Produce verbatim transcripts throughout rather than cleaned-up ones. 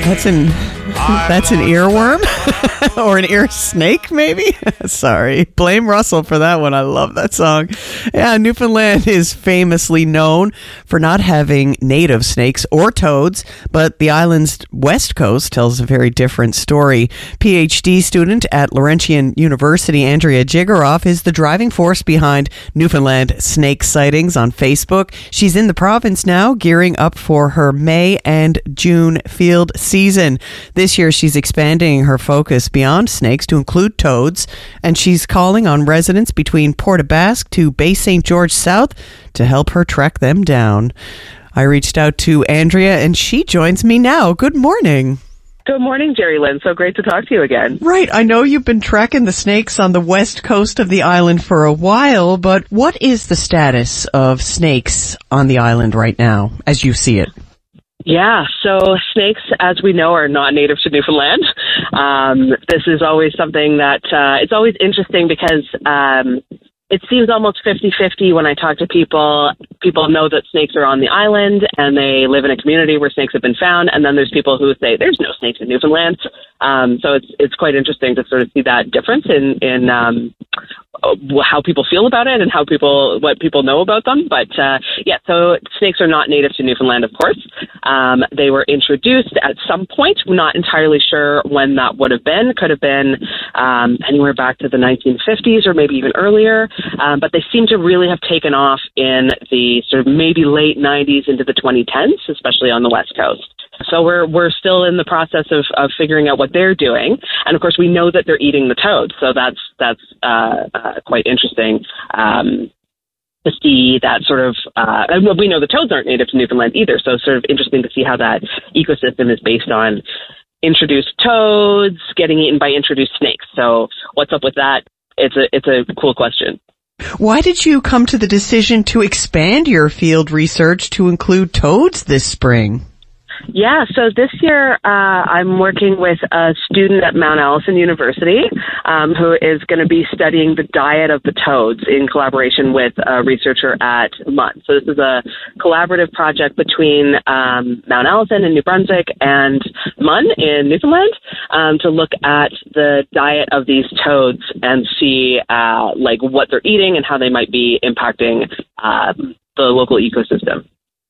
That's an that's an earworm or an ear snake, maybe. Sorry, blame Russell for that one. I love that song. Yeah, Newfoundland is famously known for not having native snakes or toads, but the island's west coast tells a very different story. PhD student at Laurentian University, Andrea Jigaroff, is the driving force behind Newfoundland snake sightings on Facebook. She's in the province now, gearing up for her May and June field season. This year, she's expanding her focus beyond snakes to include toads, and she's calling on residents between Port aux Basques to Bay Saint George South to help her track them down. I reached out to Andrea, and she joins me now. Good morning. Good morning, Jerry Lynn. So great to talk to you again. Right. I know you've been tracking the snakes on the west coast of the island for a while, but what is the status of snakes on the island right now, as you see it? Yeah, so snakes, as we know, are not native to Newfoundland. Um, this is always something that, uh, it's always interesting because, um, it seems almost fifty-fifty when I talk to people. People know that snakes are on the island and they live in a community where snakes have been found. And then there's people who say there's no snakes in Newfoundland. Um, so it's it's quite interesting to sort of see that difference in, in um, how people feel about it and how people what people know about them. But uh, yeah, so snakes are not native to Newfoundland, of course. Um, they were introduced at some point. We're not entirely sure when that would have been. Could have been um, anywhere back to the nineteen fifties or maybe even earlier. Um, but they seem to really have taken off in the sort of maybe late nineties into the twenty tens, especially on the West Coast. So we're we're still in the process of, of figuring out what they're doing, and of course we know that they're eating the toads. So that's that's uh, uh, quite interesting um, to see that sort of. Uh, and we know the toads aren't native to Newfoundland either, so it's sort of interesting to see how that ecosystem is based on introduced toads getting eaten by introduced snakes. So what's up with that? It's a it's a cool question. Why did you come to the decision to expand your field research to include toads this spring? Yeah, so this year uh, I'm working with a student at Mount Allison University um, who is going to be studying the diet of the toads in collaboration with a researcher at M U N. So this is a collaborative project between um, Mount Allison in New Brunswick and M U N in Newfoundland um, to look at the diet of these toads and see uh, like what they're eating and how they might be impacting uh, the local ecosystem.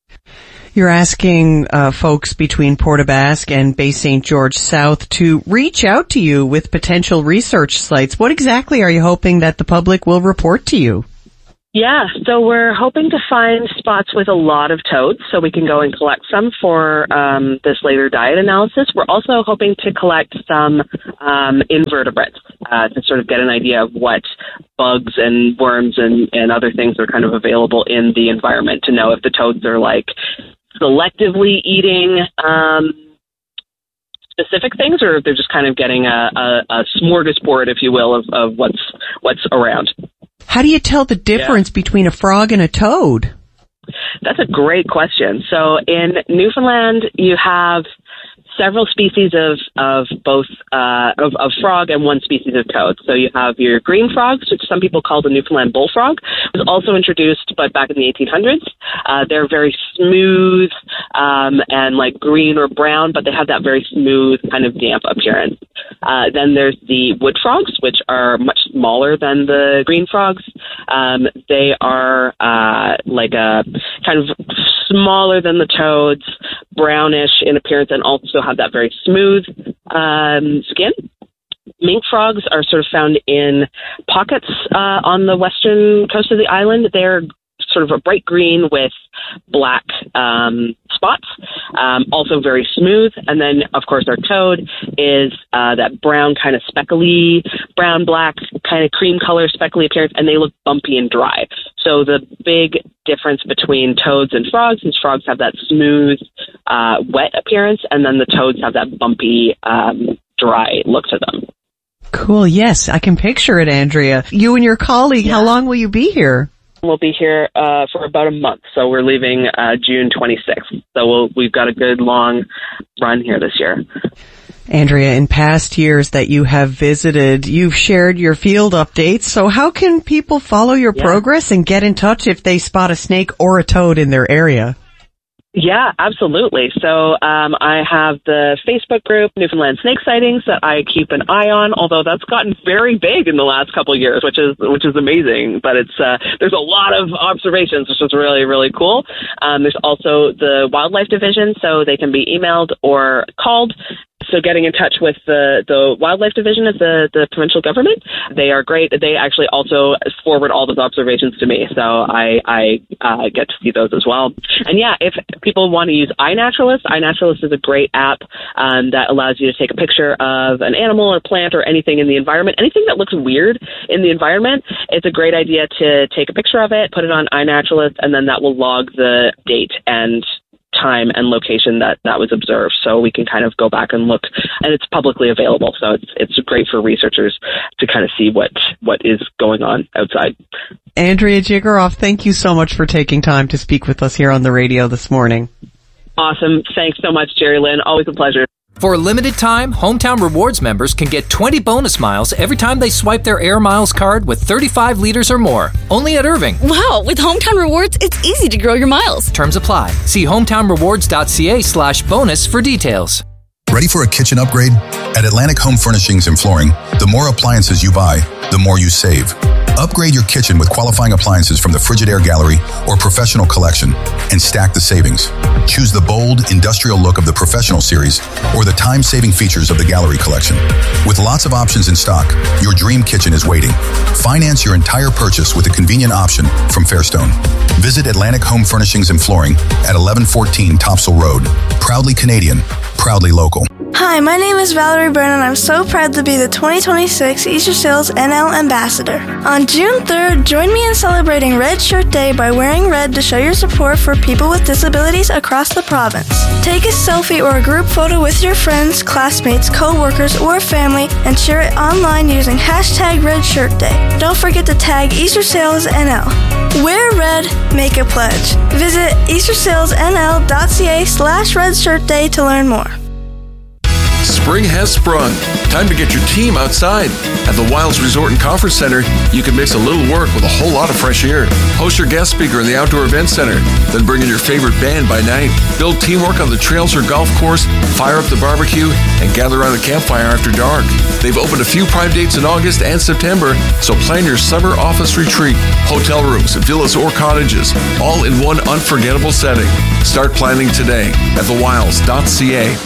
You're asking uh, folks between Port aux Basques and Bay Saint George South to reach out to you with potential research sites. What exactly are you hoping that the public will report to you? Yeah, so we're hoping to find spots with a lot of toads so we can go and collect some for um, this later diet analysis. We're also hoping to collect some um, invertebrates uh, to sort of get an idea of what bugs and worms and, and other things are kind of available in the environment to know if the toads are like selectively eating um, specific things or if they're just kind of getting a, a, a smorgasbord, if you will, of, of what's what's around. How do you tell the difference yeah. between a frog and a toad? That's a great question. So in Newfoundland, you have several species of of both uh, of, of frog and one species of toad. So you have your green frogs, which some people call the Newfoundland bullfrog. It was also introduced, but back in the eighteen hundreds. Uh, they're very smooth um, and like green or brown, but they have that very smooth kind of damp appearance. Uh, then there's the wood frogs, which are much smaller than the green frogs. Um, they are uh, like a kind of smaller than the toads, brownish in appearance, and also have that very smooth um, skin. Mink frogs are sort of found in pockets uh, on the western coast of the island. They're sort of a bright green with black um, spots, um, also very smooth. And then, of course, our toad is uh, that brown kind of speckly, brown-black kind of cream color speckly appearance, and they look bumpy and dry. So the big difference between toads and frogs is frogs have that smooth, uh, wet appearance, and then the toads have that bumpy, um, dry look to them. Cool. Yes, I can picture it, Andrea. You and your colleague, yeah. How long will you be here? We'll be here uh, for about a month, so we're leaving uh, June twenty-sixth. So we'll, we've got a good long run here this year. Andrea, in past years that you have visited, you've shared your field updates. So how can people follow your yeah. progress and get in touch if they spot a snake or a toad in their area? Yeah, absolutely. So um, I have the Facebook group, Newfoundland Snake Sightings, that I keep an eye on, although that's gotten very big in the last couple of years, which is which is amazing. But it's uh, there's a lot of observations, which is really, really cool. Um, there's also the Wildlife Division, so they can be emailed or called. So getting in touch with the, the Wildlife Division of the, the provincial government, they are great. They actually also forward all those observations to me, so I, I uh, get to see those as well. And yeah, if people want to use iNaturalist, iNaturalist is a great app um, that allows you to take a picture of an animal or plant or anything in the environment, anything that looks weird in the environment. It's a great idea to take a picture of it, put it on iNaturalist, and then that will log the date and time and location that that was observed, so we can kind of go back and look, and it's publicly available, so it's it's great for researchers to kind of see what what is going on outside. Andrea Jigaroff, thank you so much for taking time to speak with us here on the radio this morning. Awesome. Thanks so much, Jerry Lynn. Always a pleasure. For a limited time, Hometown Rewards members can get twenty bonus miles every time they swipe their Air Miles card with thirty-five liters or more. Only at Irving. Wow, with Hometown Rewards, it's easy to grow your miles. Terms apply. See hometownrewards.ca slash bonus for details. Ready for a kitchen upgrade? At Atlantic Home Furnishings in Flooring, the more appliances you buy, the more you save. Upgrade your kitchen with qualifying appliances from the Frigidaire Gallery or Professional Collection and stack the savings. Choose the bold, industrial look of the Professional Series or the time-saving features of the Gallery Collection. With lots of options in stock, your dream kitchen is waiting. Finance your entire purchase with a convenient option from Fairstone. Visit Atlantic Home Furnishings and Flooring at eleven fourteen Topsail Road. Proudly Canadian, proudly local. Hi, my name is Valerie Byrne, and I'm so proud to be the twenty twenty-six Easter Sales N L Ambassador. On June third, join me in celebrating Red Shirt Day by wearing red to show your support for people with disabilities across the province. Take a selfie or a group photo with your friends, classmates, co-workers, or family and share it online using hashtag Red Shirt Day. Don't forget to tag Easter Sales N L. Wear red, make a pledge. Visit eastersalesnl.ca slash Red Shirt Day to learn more. Spring has sprung. Time to get your team outside. At the Wilds Resort and Conference Center, you can mix a little work with a whole lot of fresh air. Host your guest speaker in the Outdoor Event Center, then bring in your favorite band by night. Build teamwork on the trails or golf course, fire up the barbecue, and gather around the campfire after dark. They've opened a few prime dates in August and September, so plan your summer office retreat. Hotel rooms, villas, or cottages, all in one unforgettable setting. Start planning today at the wilds dot c a.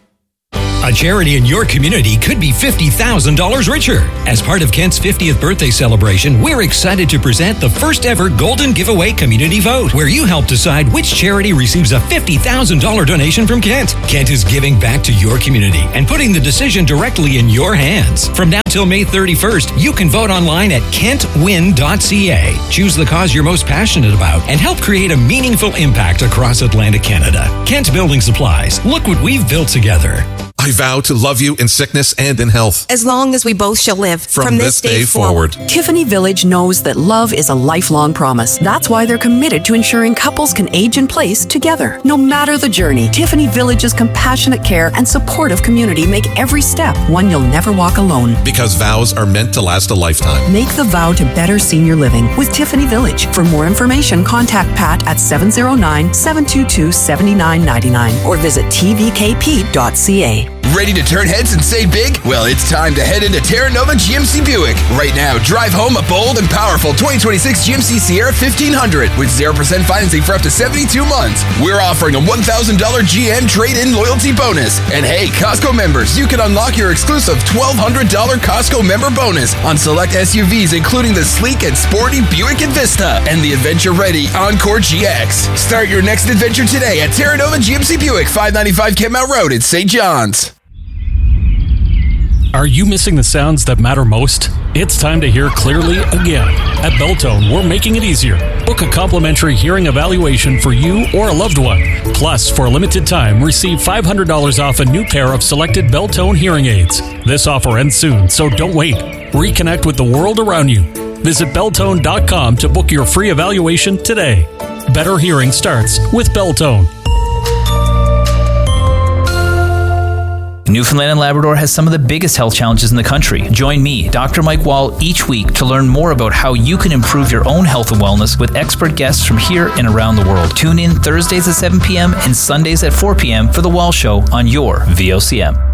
A charity in your community could be fifty thousand dollars richer. As part of Kent's fiftieth birthday celebration, we're excited to present the first ever Golden Giveaway Community Vote, where you help decide which charity receives a fifty thousand dollars donation from Kent. Kent is giving back to your community and putting the decision directly in your hands. From now till May thirty-first, you can vote online at kent win dot c a. Choose the cause you're most passionate about and help create a meaningful impact across Atlantic Canada. Kent Building Supplies. Look what we've built together. I vow to love you in sickness and in health, as long as we both shall live. From, From this, this day, day forward. forward. Tiffany Village knows that love is a lifelong promise. That's why they're committed to ensuring couples can age in place together. No matter the journey, Tiffany Village's compassionate care and supportive community make every step one you'll never walk alone. Because vows are meant to last a lifetime. Make the vow to better senior living with Tiffany Village. For more information, contact Pat at seven oh nine, seven two two, seven nine nine nine or visit t v k p dot c a. Ready to turn heads and say big? Well, it's time to head into Terra Nova G M C Buick. Right now, drive home a bold and powerful twenty twenty-six G M C Sierra fifteen hundred with zero percent financing for up to seventy-two months. We're offering a one thousand dollars G M trade-in loyalty bonus. And hey, Costco members, you can unlock your exclusive twelve hundred dollars Costco member bonus on select S U Vs, including the sleek and sporty Buick Envista and the adventure-ready Encore G X. Start your next adventure today at Terra Nova G M C Buick, five ninety-five Kentmount Road in Saint John's. Are you missing the sounds that matter most? It's time to hear clearly again. At Beltone, we're making it easier. Book a complimentary hearing evaluation for you or a loved one. Plus, for a limited time, receive five hundred dollars off a new pair of selected Beltone hearing aids. This offer ends soon, so don't wait. Reconnect with the world around you. Visit beltone dot com to book your free evaluation today. Better hearing starts with Beltone. Newfoundland and Labrador has some of the biggest health challenges in the country. Join me, Doctor Mike Wall, each week to learn more about how you can improve your own health and wellness with expert guests from here and around the world. Tune in Thursdays at seven p.m. and Sundays at four p.m. for The Wall Show on your V O C M.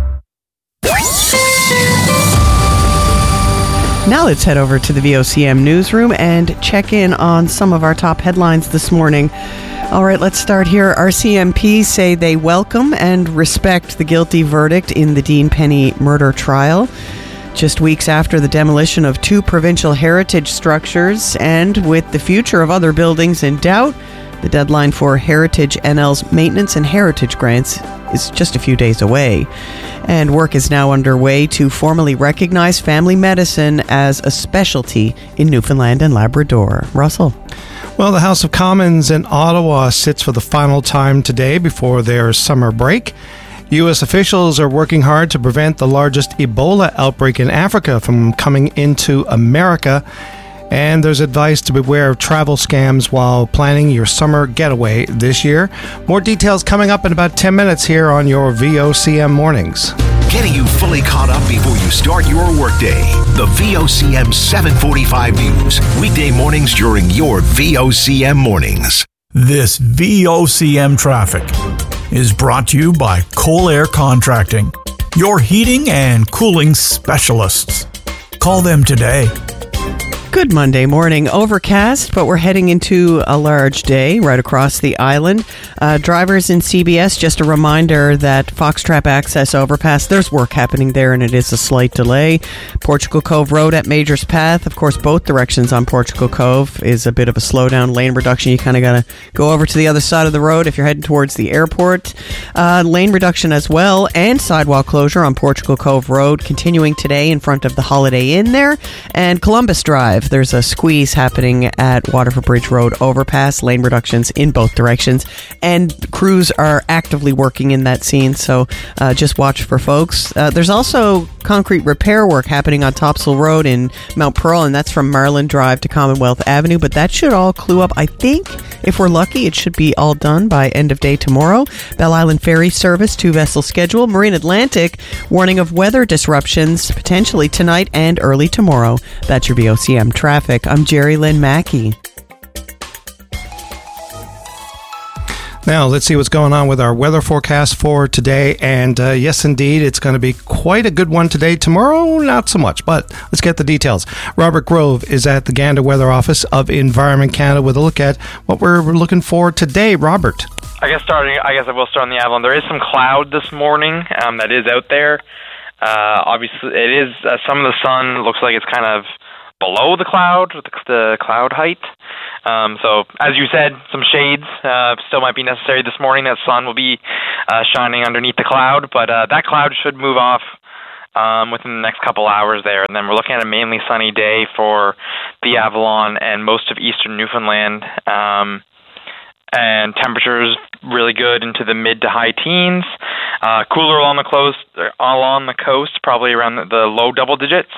Now let's head over to the V O C M newsroom and check in on some of our top headlines this morning. All right, let's start here. R C M P say they welcome and respect the guilty verdict in the Dean Penny murder trial. Just weeks after the demolition of two provincial heritage structures and with the future of other buildings in doubt, the deadline for Heritage N L's maintenance and heritage grants is just a few days away. And work is now underway to formally recognize family medicine as a specialty in Newfoundland and Labrador. Russell. Well, the House of Commons in Ottawa sits for the final time today before their summer break. U S officials are working hard to prevent the largest Ebola outbreak in Africa from coming into America. And there's advice to beware of travel scams while planning your summer getaway this year. More details coming up in about ten minutes here on your V O C M Mornings. Getting you fully caught up before you start your workday. The V O C M seven forty-five News. Weekday mornings during your V O C M Mornings. This V O C M traffic is brought to you by Colair Contracting, your heating and cooling specialists. Call them today. Good Monday morning. Overcast, but we're heading into a large day right across the island. Uh, drivers in C B S, just a reminder that Foxtrap Access Overpass, there's work happening there and it is a slight delay. Portugal Cove Road at Majors Path, of course, both directions on Portugal Cove is a bit of a slowdown. Lane reduction, you kind of got to go over to the other side of the road if you're heading towards the airport. Uh, lane reduction as well, and sidewalk closure on Portugal Cove Road continuing today in front of the Holiday Inn there. And Columbus Drive, there's a squeeze happening at Waterford Bridge Road overpass, lane reductions in both directions, and crews are actively working in that scene, so uh, just watch for folks. Uh, there's also concrete repair work happening on Topsail Road in Mount Pearl, and that's from Marlin Drive to Commonwealth Avenue, but that should all clue up. I think, if we're lucky, it should be all done by end of day tomorrow. Belle Island Ferry Service, two-vessel schedule. Marine Atlantic, warning of weather disruptions potentially tonight and early tomorrow. That's your V O C M traffic. I'm Jerry Lynn Mackey. Now, let's see what's going on with our weather forecast for today. And uh, yes, indeed, it's going to be quite a good one today. Tomorrow, not so much, but let's get the details. Robert Grove is at the Gander Weather Office of Environment Canada with a look at what we're looking for today. Robert. I guess starting. I guess I will start on the Avalon. There is some cloud this morning um, that is out there. Uh, obviously, it is uh, some of the sun looks like it's kind of below the cloud, with the, the cloud height. Um, so, as you said, some shades uh, still might be necessary this morning. That sun will be uh, shining underneath the cloud, but uh, that cloud should move off um, within the next couple hours there. And then we're looking at a mainly sunny day for the Avalon and most of eastern Newfoundland. Um, and temperatures really good into the mid to high teens. Uh, cooler along the coast, along the coast, probably around the, the low double digits.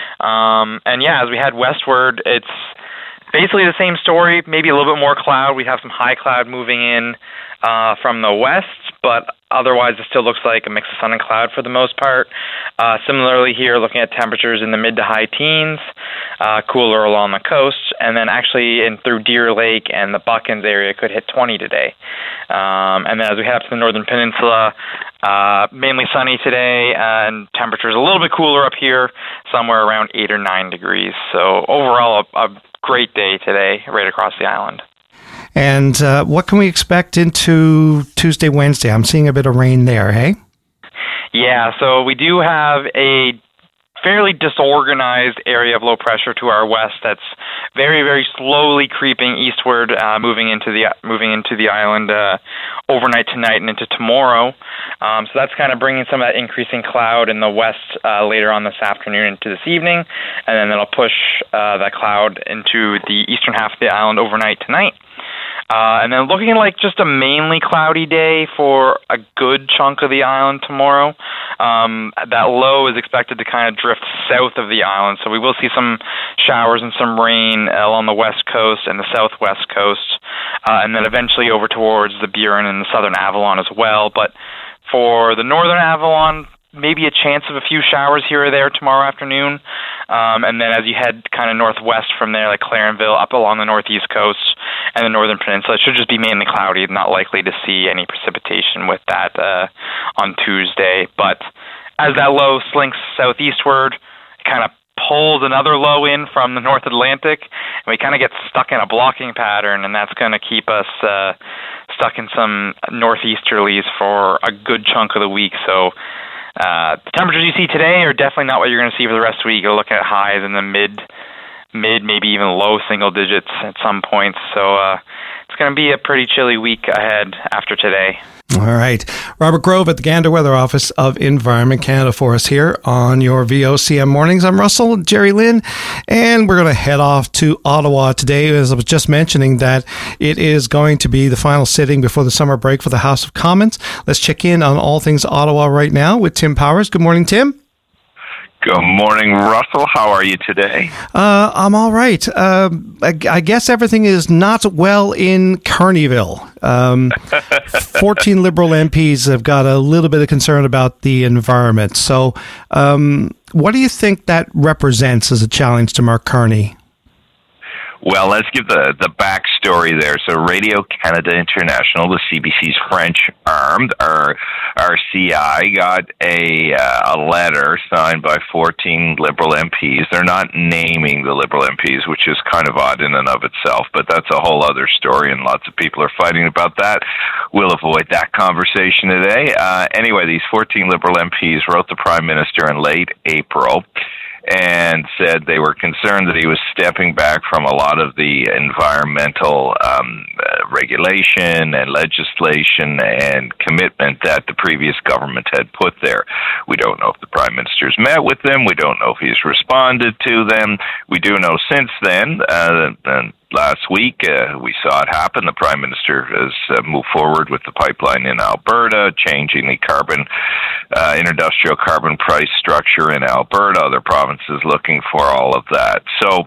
Um, and yeah, as we head westward, it's basically the same story, maybe a little bit more cloud. We have some high cloud moving in uh, from the west, but otherwise it still looks like a mix of sun and cloud for the most part. Uh, similarly here, looking at temperatures in the mid to high teens, uh, cooler along the coast, and then actually in through Deer Lake and the Buckens area could hit twenty today. Um, and then as we head up to the Northern Peninsula, uh, mainly sunny today, and temperatures a little bit cooler up here, somewhere around eight or nine degrees. So overall, a, a great day today right across the island. And uh, what can we expect into Tuesday, Wednesday? I'm seeing a bit of rain there, hey? Yeah, so we do have a fairly disorganized area of low pressure to our west that's very, very slowly creeping eastward, uh, moving into the moving into the island uh, overnight tonight and into tomorrow. Um, so that's kind of bringing some of that increasing cloud in the west uh, later on this afternoon into this evening, and then it'll push uh, that cloud into the eastern half of the island overnight tonight. Uh, and then looking like just a mainly cloudy day for a good chunk of the island tomorrow. Um, that low is expected to kind of drift south of the island, so we will see some showers and some rain along the west coast and the southwest coast, uh, and then eventually over towards the Burin and the southern Avalon as well. But for the northern Avalon, maybe a chance of a few showers here or there tomorrow afternoon. Um, and then as you head kind of northwest from there, like Clarenville, up along the northeast coast and the northern peninsula, it should just be mainly cloudy. Not likely to see any precipitation with that uh, on Tuesday. But as that low slinks southeastward, it kind of pulls another low in from the North Atlantic, and we kind of get stuck in a blocking pattern, and that's going to keep us uh, stuck in some northeasterlies for a good chunk of the week. So uh, the temperatures you see today are definitely not what you're going to see for the rest of the week. You're looking at highs in the mid, mid, maybe even low single digits at some points. So uh, it's going to be a pretty chilly week ahead after today. All right. Robert Grove at the Gander Weather Office of Environment Canada for us here on your V O C M Mornings. I'm Russell, Jerry Lynn, and we're going to head off to Ottawa today. As I was just mentioning, that it is going to be the final sitting before the summer break for the House of Commons. Let's check in on all things Ottawa right now with Tim Powers. Good morning, Tim. Good morning, Russell. How are you today? Uh, I'm all right. Uh, I, I guess everything is not well in Kearneyville. Um, fourteen Liberal M Ps have got a little bit of concern about the environment. So um, what do you think that represents as a challenge to Mark Carney? Well, let's give the, the backstory there. So Radio Canada International, the C B C's French arm, our, our C I, got a, uh, a letter signed by fourteen Liberal M Ps. They're not naming the Liberal M Ps, which is kind of odd in and of itself, but that's a whole other story, and lots of people are fighting about that. We'll avoid that conversation today. Uh, anyway, these fourteen Liberal M Ps wrote the Prime Minister in late April and said they were concerned that he was stepping back from a lot of the environmental um, uh, regulation and legislation and commitment that the previous government had put there. We don't know if the Prime Minister's met with them. We don't know if he's responded to them. We do know since then, uh, and last week, uh, we saw it happen. The Prime Minister has uh, moved forward with the pipeline in Alberta, changing the carbon, uh, industrial carbon price structure in Alberta. Other provinces looking for all of that. So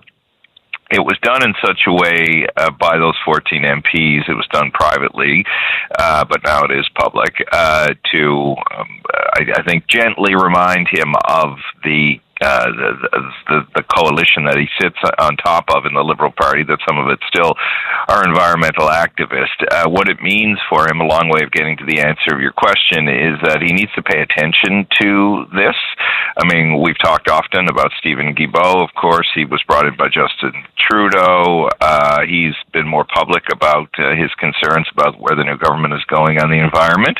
it was done in such a way uh, by those fourteen M Ps. It was done privately, uh, but now it is public, uh, to, um, I, I think, gently remind him of the Uh, the, the the coalition that he sits on top of in the Liberal Party, that some of it still are environmental activists. Uh, what it means for him, a long way of getting to the answer of your question, is that he needs to pay attention to this. I mean, we've talked often about Stephen Guilbeault, of course. He was brought in by Justin Trudeau. Uh, he's been more public about uh, his concerns about where the new government is going on the environment.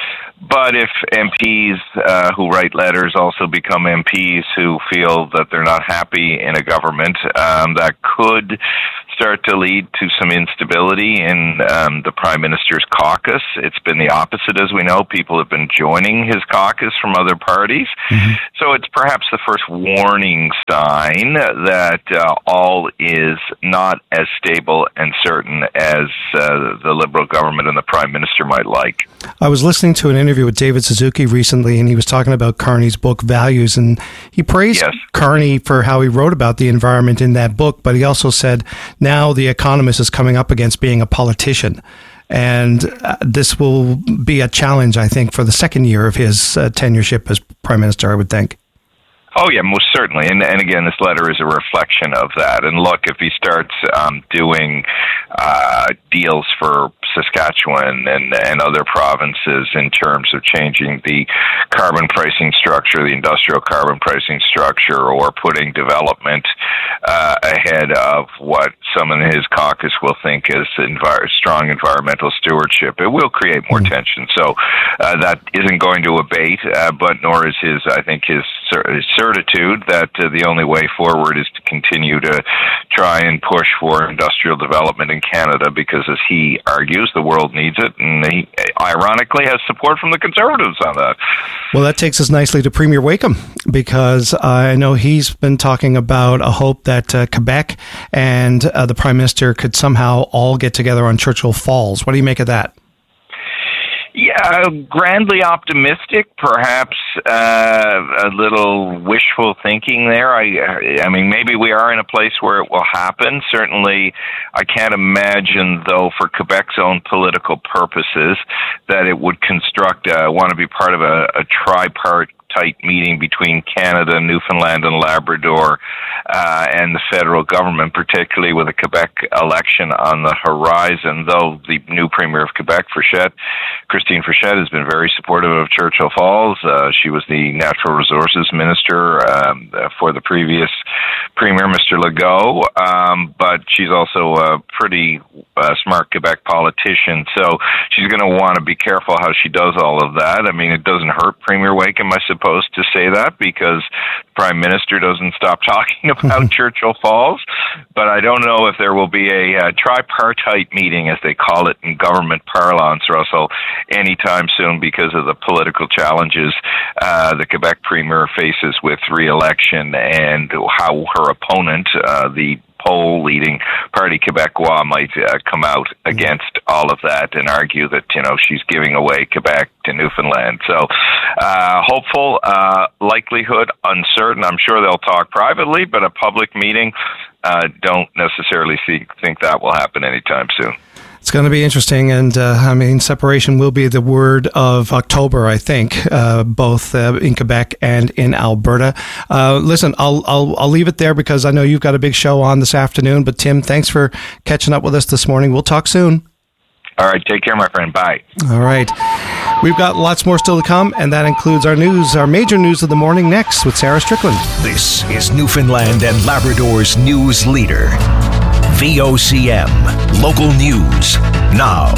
But if M Ps uh, who write letters also become M Ps who feel that they're not happy in a government, um, that could start to lead to some instability in um, the Prime Minister's caucus. It's been the opposite, as we know. People have been joining his caucus from other parties. Mm-hmm. So it's perhaps the first warning sign that uh, all is not as stable and certain as uh, the Liberal government and the Prime Minister might like. I was listening to an interview with David Suzuki recently, and he was talking about Carney's book, Values, and he praised yes. Carney for how he wrote about the environment in that book, but he also said now The Economist is coming up against being a politician, and uh, this will be a challenge, I think, for the second year of his uh, tenureship as Prime Minister, I would think. Oh, yeah, most certainly. And, and again, this letter is a reflection of that. And look, if he starts um, doing uh, deals for Saskatchewan and, and other provinces in terms of changing the carbon pricing structure, the industrial carbon pricing structure, or putting development uh, ahead of what some in his caucus will think is envir- strong environmental stewardship, it will create more mm. tension. So uh, that isn't going to abate, uh, but nor is his, I think, his, his certitude that uh, the only way forward is to continue to try and push for industrial development in Canada, because, as he argues, the world needs it, and he ironically has support from the Conservatives on that. Well, that takes us nicely to Premier Wakeham, because I know he's been talking about a hope that uh, Quebec and uh, the Prime Minister could somehow all get together on Churchill Falls. What do you make of that? Yeah, grandly optimistic, perhaps uh, a little wishful thinking there. I, I mean, maybe we are in a place where it will happen. Certainly, I can't imagine, though, for Quebec's own political purposes, that it would construct, uh, want to be part of a, a tripartite tripartite meeting between Canada, Newfoundland, and Labrador, uh, and the federal government, particularly with the Quebec election on the horizon. Though the new Premier of Quebec, Frechette, Christine Frechette, has been very supportive of Churchill Falls. Uh, she was the Natural Resources Minister um, for the previous Premier, Mister Legault, um, but she's also a pretty uh, smart Quebec politician, so she's going to want to be careful how she does all of that. I mean, it doesn't hurt Premier Wakeham, I suppose, to say that, because the Prime Minister doesn't stop talking about Churchill Falls, but I don't know if there will be a, a tripartite meeting, as they call it in government parlance, Russell, anytime soon, because of the political challenges uh, the Quebec Premier faces with re-election and how her opponent, uh, the poll-leading Parti Québécois, might uh, come out against all of that and argue that, you know, she's giving away Quebec to Newfoundland. So, uh, hopeful, uh, likelihood, uncertain. I'm sure they'll talk privately, but a public meeting, uh, don't necessarily see, think that will happen anytime soon. It's going to be interesting, and uh, I mean, separation will be the word of October, I think, uh, both uh, in Quebec and in Alberta. Uh, listen, I'll, I'll I'll leave it there because I know you've got a big show on this afternoon. But Tim, thanks for catching up with us this morning. We'll talk soon. All right, take care, my friend. Bye. All right, we've got lots more still to come, and that includes our news, our major news of the morning next with Sarah Strickland. This is Newfoundland and Labrador's news leader. V O C M, local news, now.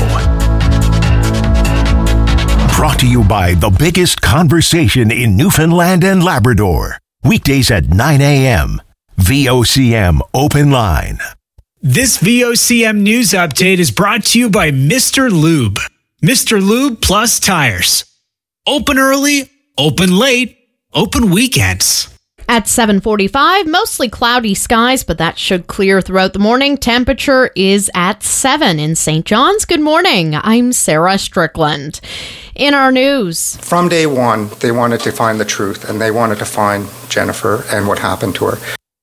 Brought to you by the biggest conversation in Newfoundland and Labrador. Weekdays at nine a.m. V O C M Open Line. This V O C M news update is brought to you by Mister Lube. Mister Lube Plus Tires. Open early, open late, open weekends. At seven forty-five, mostly cloudy skies, but that should clear throughout the morning. Temperature is at seven in Saint John's. Good morning. I'm Sarah Strickland. In our news. From day one, they wanted to find the truth, and they wanted to find Jennifer and what happened to her.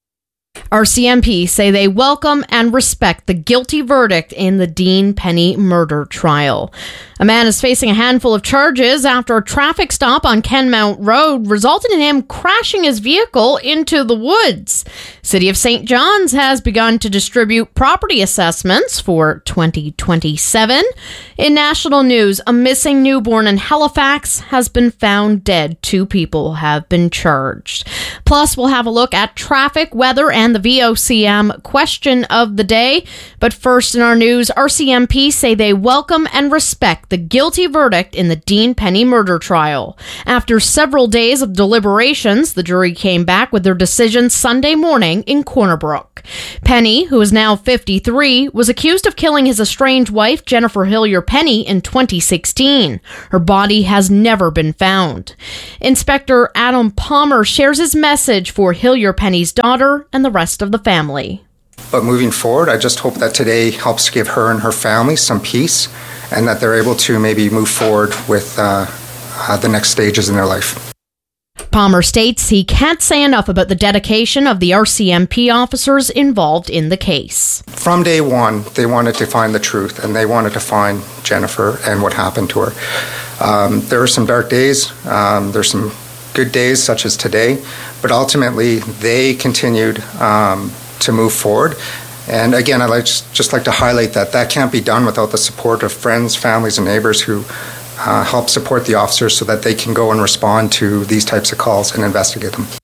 R C M P say they welcome and respect the guilty verdict in the Dean Penny murder trial. A man is facing a handful of charges after a traffic stop on Kenmount Road resulted in him crashing his vehicle into the woods. City of Saint John's has begun to distribute property assessments for twenty twenty-seven. In national news, a missing newborn in Halifax has been found dead. Two people have been charged. Plus, we'll have a look at traffic, weather, and the V O C M question of the day. But first in our news, R C M P say they welcome and respect the guilty verdict in the Dean Penny murder trial. After several days of deliberations, the jury came back with their decision Sunday morning in Corner Brook. Penny, who is now fifty-three, was accused of killing his estranged wife, Jennifer Hillier Penny, in twenty sixteen. Her body has never been found. Inspector Adam Palmer shares his message for Hillier Penny's daughter and the rest of the family. But moving forward, I just hope that today helps give her and her family some peace, and that they're able to maybe move forward with uh, uh, the next stages in their life. Palmer states he can't say enough about the dedication of the R C M P officers involved in the case. From day one, they wanted to find the truth, and they wanted to find Jennifer and what happened to her. Um, there were some dark days. Um, there's some good days, such as today, but ultimately they continued um, to move forward. And again, I'd like, just like to highlight that that can't be done without the support of friends, families, and neighbors who uh, help support the officers so that they can go and respond to these types of calls and investigate them.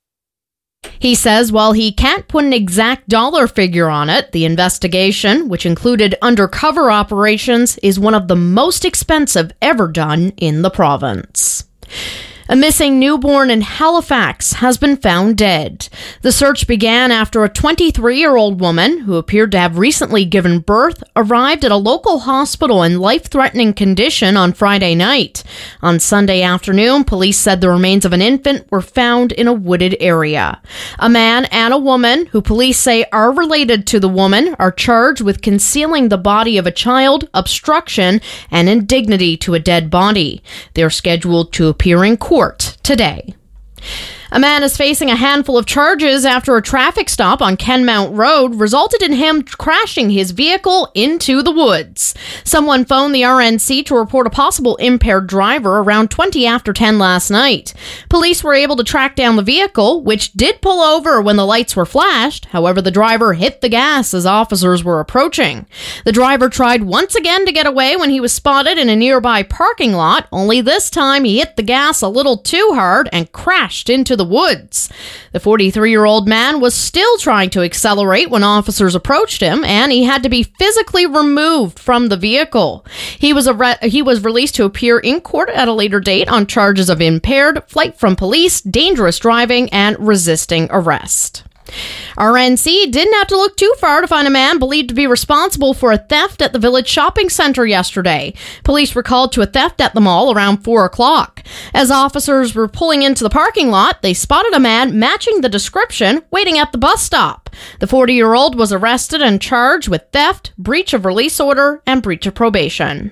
He says while he can't put an exact dollar figure on it, the investigation, which included undercover operations, is one of the most expensive ever done in the province. A missing newborn in Halifax has been found dead. The search began after a twenty-three-year-old woman, who appeared to have recently given birth, arrived at a local hospital in life-threatening condition on Friday night. On Sunday afternoon, police said the remains of an infant were found in a wooded area. A man and a woman, who police say are related to the woman, are charged with concealing the body of a child, obstruction, and indignity to a dead body. They're scheduled to appear in court today. A man is facing a handful of charges after a traffic stop on Kenmount Road resulted in him crashing his vehicle into the woods. Someone phoned the R N C to report a possible impaired driver around twenty after ten last night. Police were able to track down the vehicle, which did pull over when the lights were flashed. However, the driver hit the gas as officers were approaching. The driver tried once again to get away when he was spotted in a nearby parking lot, only this time he hit the gas a little too hard and crashed into the woods. The forty-three-year-old man was still trying to accelerate when officers approached him, and he had to be physically removed from the vehicle. He was arre- he was released to appear in court at a later date on charges of impaired, flight from police, dangerous driving, and resisting arrest. R N C didn't have to look too far to find a man believed to be responsible for a theft at the Village Shopping Centre yesterday. Police were called to a theft at the mall around four o'clock. As officers were pulling into the parking lot, they spotted a man matching the description waiting at the bus stop. The forty-year-old was arrested and charged with theft, breach of release order, and breach of probation.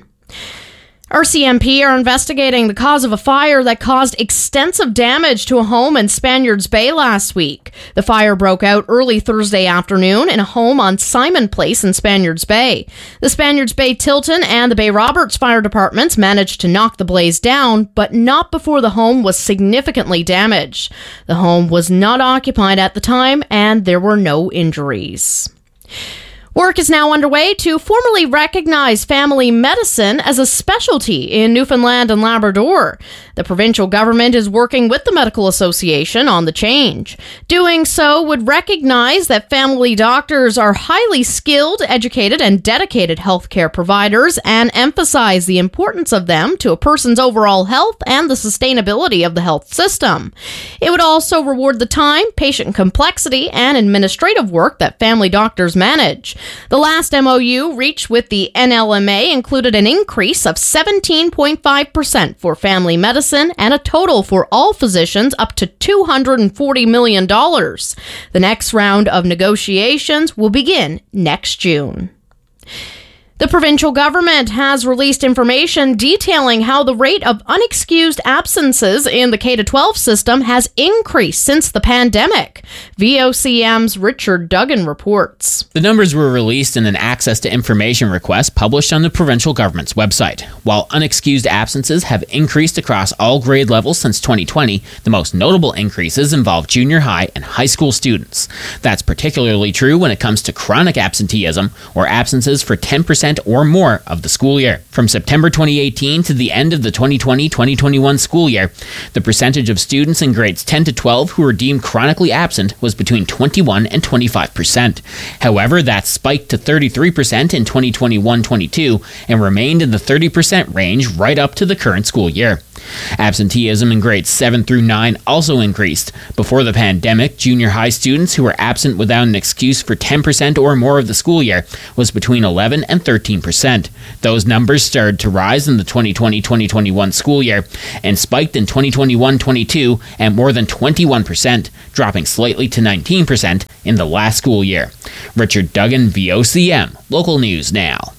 R C M P are investigating the cause of a fire that caused extensive damage to a home in Spaniards Bay last week. The fire broke out early Thursday afternoon in a home on Simon Place in Spaniards Bay. The Spaniards Bay Tilton and the Bay Roberts fire departments managed to knock the blaze down, but not before the home was significantly damaged. The home was not occupied at the time, and there were no injuries. Work is now underway to formally recognize family medicine as a specialty in Newfoundland and Labrador. The provincial government is working with the Medical Association on the change. Doing so would recognize that family doctors are highly skilled, educated, and dedicated healthcare providers and emphasize the importance of them to a person's overall health and the sustainability of the health system. It would also reward the time, patient complexity, and administrative work that family doctors manage. The last M O U reached with the N L M A included an increase of seventeen point five percent for family medicine and a total for all physicians up to two hundred forty million dollars. The next round of negotiations will begin next June. The provincial government has released information detailing how the rate of unexcused absences in the K through twelve system has increased since the pandemic. V O C M's Richard Duggan reports. The numbers were released in an access to information request published on the provincial government's website. While unexcused absences have increased across all grade levels since twenty twenty, the most notable increases involve junior high and high school students. That's particularly true when it comes to chronic absenteeism, or absences for ten percent or more of the school year. From September twenty eighteen to the end of the twenty twenty twenty twenty-one school year, the percentage of students in grades ten to twelve who were deemed chronically absent was between twenty-one and twenty-five percent. However, that spiked to thirty-three percent in twenty twenty-one twenty-two and remained in the thirty percent range right up to the current school year. Absenteeism in grades seven through nine also increased. Before the pandemic, junior high students who were absent without an excuse for ten percent or more of the school year was between eleven and thirteen percent. Those numbers started to rise in the twenty twenty twenty twenty-one school year and spiked in twenty twenty-one twenty-two at more than twenty-one percent, dropping slightly to nineteen percent in the last school year. Richard Duggan, V O C M, Local News Now.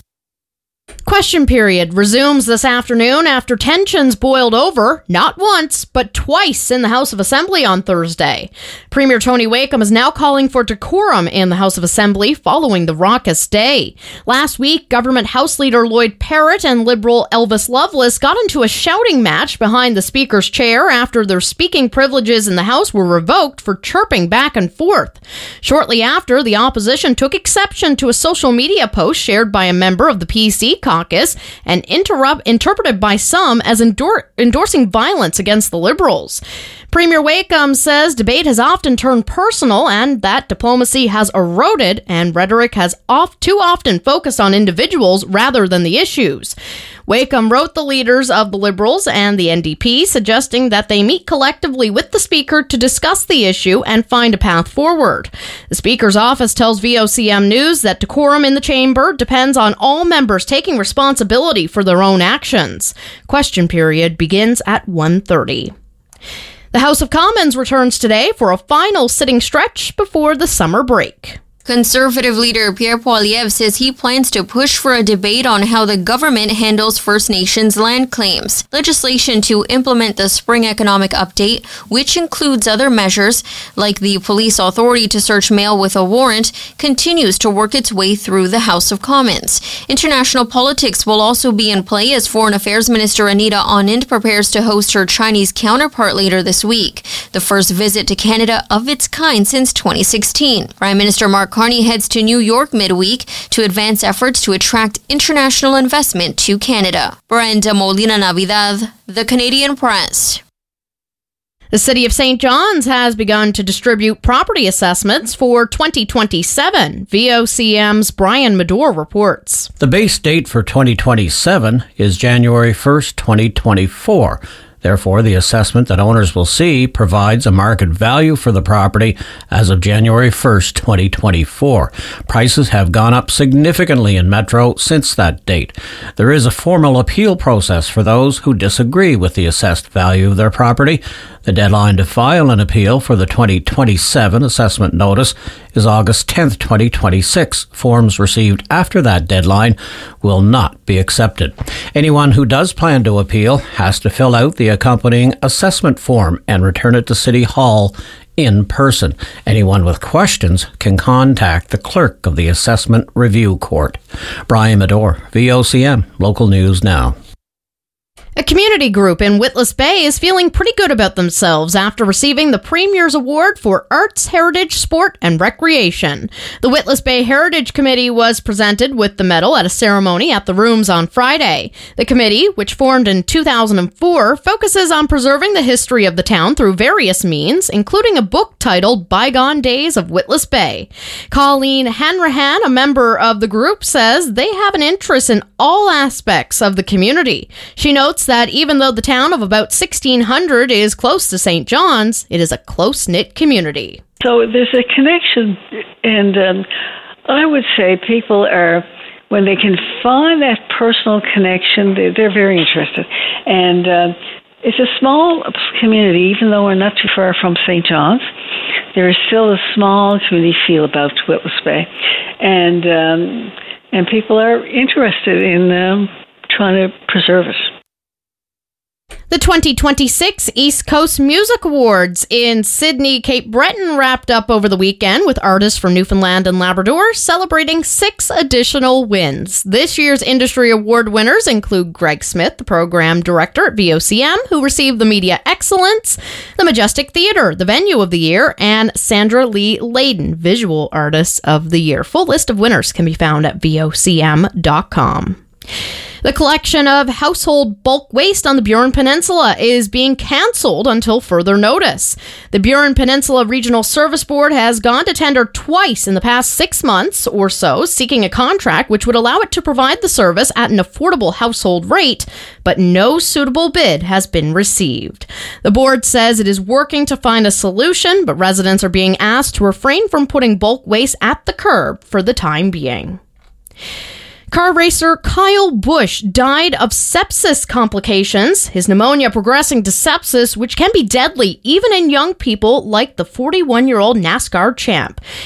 Question period resumes this afternoon after tensions boiled over, not once, but twice in the House of Assembly on Thursday. Premier Tony Wakeham is now calling for decorum in the House of Assembly following the raucous day. Last week, Government House Leader Lloyd Parrott and Liberal Elvis Lovelace got into a shouting match behind the Speaker's chair after their speaking privileges in the House were revoked for chirping back and forth. Shortly after, the opposition took exception to a social media post shared by a member of the P C caucus and interrupt, interpreted by some as endor- endorsing violence against the Liberals. Premier Wakeham says debate has often turned personal and that diplomacy has eroded and rhetoric has oft- too often focused on individuals rather than the issues. Wakeham wrote the leaders of the Liberals and the N D P, suggesting that they meet collectively with the Speaker to discuss the issue and find a path forward. The Speaker's office tells V O C M News that decorum in the chamber depends on all members taking responsibility for their own actions. Question period begins at one thirty. The House of Commons returns today for a final sitting stretch before the summer break. Conservative leader Pierre Poilievre says he plans to push for a debate on how the government handles First Nations land claims. Legislation to implement the Spring Economic Update, which includes other measures like the police authority to search mail with a warrant, continues to work its way through the House of Commons. International politics will also be in play as Foreign Affairs Minister Anita Anand prepares to host her Chinese counterpart later this week, the first visit to Canada of its kind since twenty sixteen. Prime Minister Mark Carney heads to New York midweek to advance efforts to attract international investment to Canada. Brenda Molina Navidad, The Canadian Press. The City of Saint John's has begun to distribute property assessments for twenty twenty-seven. V O C M's Brian Medore reports. The base date for twenty twenty-seven is January first, twenty twenty-four. Therefore, the assessment that owners will see provides a market value for the property as of January first, twenty twenty-four. Prices have gone up significantly in Metro since that date. There is a formal appeal process for those who disagree with the assessed value of their property. The deadline to file an appeal for the twenty twenty-seven assessment notice is August tenth, twenty twenty-six. Forms received after that deadline will not be accepted. Anyone who does plan to appeal has to fill out the accompanying assessment form and return it to City Hall in person. Anyone with questions can contact the clerk of the Assessment Review Court. Brian Medore, V O C M, Local News Now. A community group in Witless Bay is feeling pretty good about themselves after receiving the Premier's Award for Arts, Heritage, Sport, and Recreation. The Witless Bay Heritage Committee was presented with the medal at a ceremony at the Rooms on Friday. The committee, which formed in two thousand four, focuses on preserving the history of the town through various means, including a book titled Bygone Days of Witless Bay. Colleen Hanrahan, a member of the group, says they have an interest in all aspects of the community. She notes that even though the town of about sixteen hundred is close to Saint John's, it is a close-knit community. So there's a connection, and um, I would say people are, when they can find that personal connection, they're, they're very interested. And uh, it's a small community, even though we're not too far from Saint John's. There is still a small community feel about Witless Bay, and um, and people are interested in um, trying to preserve it. The twenty twenty-six East Coast Music Awards in Sydney, Cape Breton wrapped up over the weekend with artists from Newfoundland and Labrador celebrating six additional wins. This year's industry award winners include Greg Smith, the program director at V O C M, who received the Media Excellence, the Majestic Theatre, the Venue of the Year, and Sandra Lee Layden, Visual Artist of the Year. Full list of winners can be found at V O C M dot com. The collection of household bulk waste on the Burin Peninsula is being cancelled until further notice. The Burin Peninsula Regional Service Board has gone to tender twice in the past six months or so, seeking a contract which would allow it to provide the service at an affordable household rate, but no suitable bid has been received. The board says it is working to find a solution, but residents are being asked to refrain from putting bulk waste at the curb for the time being. Car racer Kyle Busch died of sepsis complications, his pneumonia progressing to sepsis, which can be deadly even in young people like the forty-one-year-old NASCAR champ.